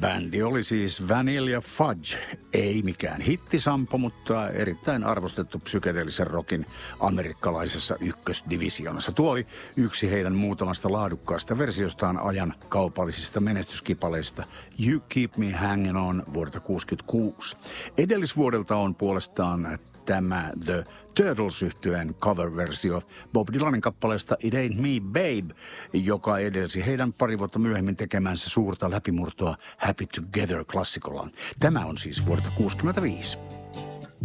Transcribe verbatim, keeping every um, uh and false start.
Bändi oli siis Vanilla Fudge, ei mikään hittisampo, mutta erittäin arvostettu psykedeellisen rockin amerikkalaisessa ykkösdivisioonassa. Tuo oli yksi heidän muutamasta laadukkaasta versiostaan ajan kaupallisista menestyskipaleista You Keep Me Hanging On vuodelta kuusikymmentäkuusi. Edellisvuodelta on puolestaan tämä The Turtles-yhtyeen cover-versio Bob Dylanin kappaleesta It Ain't Me Babe, joka edelsi heidän pari vuotta myöhemmin tekemänsä suurta läpimurtoa Happy Together -klassikolaan. Tämä on siis vuodelta kuusikymmentäviisi.